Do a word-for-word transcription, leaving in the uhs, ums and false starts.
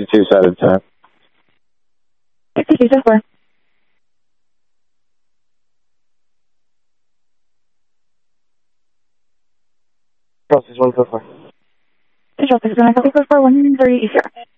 sixty-two side of ten. sixty-two, so far. Process one so far. Control six, one, copy, four, one, three, zero.